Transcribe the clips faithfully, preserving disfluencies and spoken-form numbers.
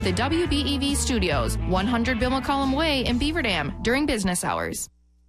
The W B E V Studios, one hundred Bill McCollum Way in Beaver Dam during business hours.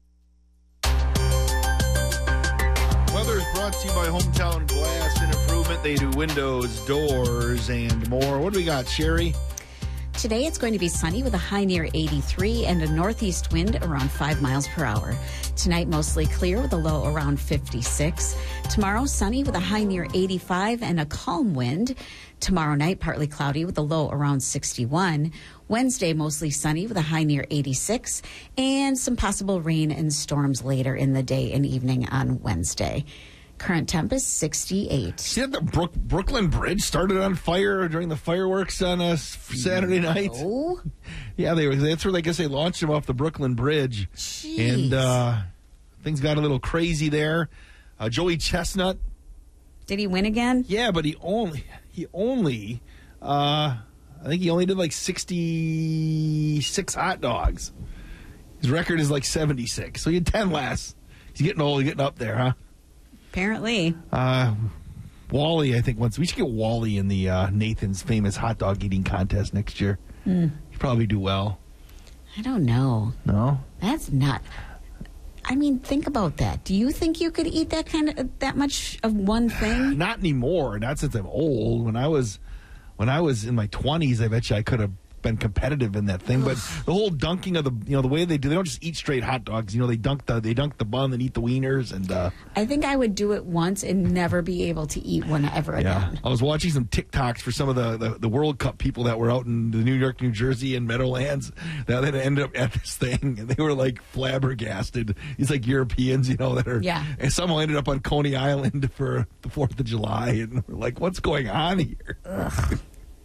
Weather is brought to you by Hometown Glass and Improvement. They do windows, doors, and more. What do we got, Sherry? Today it's going to be sunny with a high near eighty-three and a northeast wind around five miles per hour. Tonight mostly clear with a low around fifty-six. Tomorrow sunny with a high near eighty-five and a calm wind. Tomorrow night partly cloudy with a low around sixty-one. Wednesday mostly sunny with a high near eighty-six and some possible rain and storms later in the day and evening on Wednesday. Current temp is sixty-eight. See that the Brook, Brooklyn Bridge started on fire during the fireworks on a Saturday night? Oh? Yeah, they were. That's where I guess they launched them off the Brooklyn Bridge. Jeez. And uh, things got a little crazy there. Uh, Joey Chestnut. Did he win again? Yeah, but he only, he only, uh, I think he only did like sixty-six hot dogs. His record is like seventy-six. So he had ten less. He's getting old, getting up there, huh? Apparently. Uh, Wally, I think once we should get Wally in the uh, Nathan's famous hot dog eating contest next year. Mm. He'd probably do well. I don't know. No, That's not. I mean, think about that. Do you think you could eat that kind of that much of one thing? not anymore. Not since I'm old. When I was, when I was in my twenties, I bet you I could have been competitive in that thing. But the whole dunking of the, you know, the way they do, they don't just eat straight hot dogs. You know, they dunk the they dunk the bun and eat the wieners. And uh, I think I would do it once and never be able to eat one ever yeah, again. I was watching some TikToks for some of the, the, the World Cup people that were out in the New York, New Jersey, and Meadowlands that that ended up at this thing, and they were like flabbergasted. These like Europeans, you know, that are Yeah. and somehow ended up on Coney Island for the Fourth of July, and we're like, what's going on here? Ugh.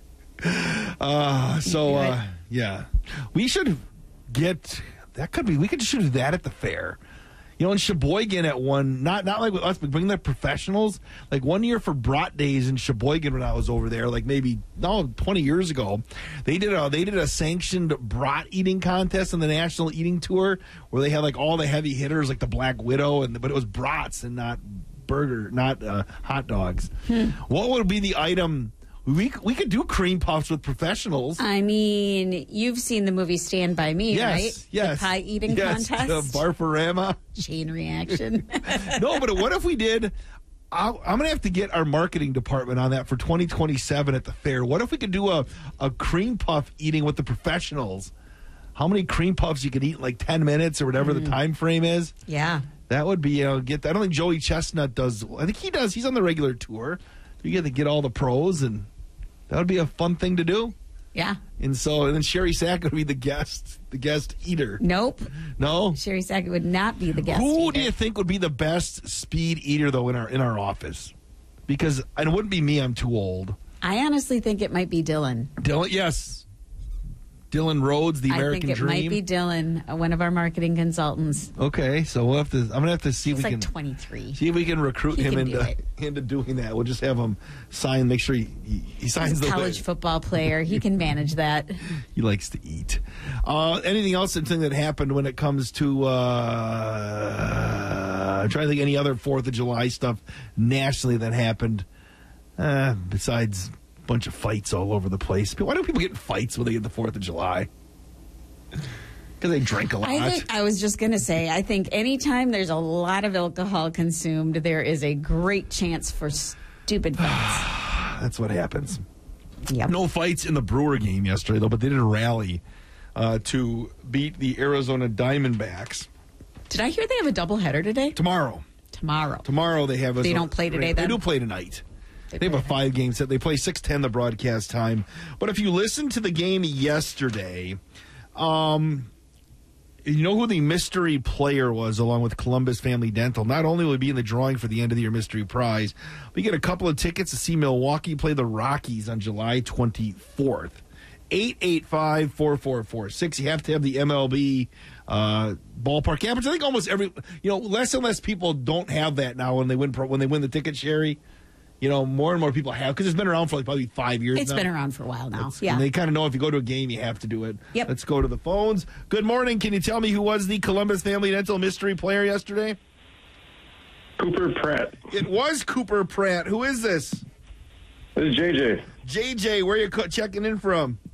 Uh, so, uh, yeah. We should get, that could be, we could shoot that at the fair. You know, in Sheboygan at one, not not like with us, but bring the professionals. Like one year for Brat Days in Sheboygan when I was over there, like maybe, no, twenty years ago, they did a, they did a sanctioned brat eating contest on the National Eating Tour where they had like all the heavy hitters, like the Black Widow, and but it was brats and not burger, not uh, hot dogs. Hmm. What would be the item? We we could do cream puffs with professionals. I mean, you've seen the movie Stand By Me, Yes, right? yes. The pie eating yes, contest. The Barfarama. Chain reaction. No, but what if we did? I'll, I'm going to have to get our marketing department on that for twenty twenty-seven at the fair. What if we could do a, a cream puff eating with the professionals? How many cream puffs you could eat in like ten minutes or whatever Mm. the time frame is? Yeah. That would be, you know, get. I don't think Joey Chestnut does. I think he does. He's on the regular tour. You get to get all the pros, and that would be a fun thing to do. Yeah. And so, and then Sherry Sackett would be the guest, the guest eater. Nope. No. Sherry Sackett would not be the guest. Who eater. do you think would be the best speed eater though in our in our office? Because and it wouldn't be me. I'm too old. I honestly think it might be Dylan. Dylan, yes. Dylan Rhodes, the American I think it Dream. might be Dylan, uh, one of our marketing consultants. Okay, so we'll have to. I'm gonna have to see He's if we like can twenty-three. see if we can recruit He him can do into it. into doing that. We'll just have him sign. Make sure he he, he signs He's a the college football player. He can manage that. He likes to eat. Uh, anything else? Something that happened when it comes to? Uh, I'm trying to think any other Fourth of July stuff nationally that happened. Uh, besides a bunch of fights all over the place. Why do people get in fights when they get the Fourth of July? Because they drink a lot. I think I was just going to say, I think anytime there's a lot of alcohol consumed, there is a great chance for stupid fights. That's what happens. Yep. No fights in the Brewer game yesterday, though, but they did a rally uh, to beat the Arizona Diamondbacks. Did I hear they have a doubleheader today? Tomorrow. Tomorrow. Tomorrow they have a... They don't play today, They then? do play tonight. They They have play a five-game set. They play six ten the broadcast time. But if you listen to the game yesterday, um, you know who the mystery player was along with Columbus Family Dental? Not only will he be in the drawing for the end-of-the-year mystery prize, we get a couple of tickets to see Milwaukee play the Rockies on July twenty-fourth. eight eight five, four four four six. You have to have the M L B uh, ballpark app, which I think almost every, you know, less and less people don't have that now when they win when they win the ticket, Sherry. You know, more and more people have, because it's been around for like probably five years It's now. been around for a while now. It's- Yeah. And they kind of know if you go to a game, you have to do it. Yep. Let's go to the phones. Good morning. Can you tell me who was the Columbus Family Dental mystery player yesterday? Cooper Pratt. It was Cooper Pratt. Who is this? This is J J. J J, where are you co- checking in from?